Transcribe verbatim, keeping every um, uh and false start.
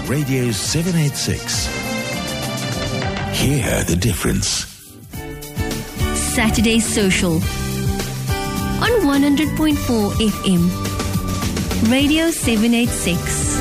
Radio seven eighty-six. Hear the difference. Saturday Social on one hundred point four F M. Radio seven eighty-six.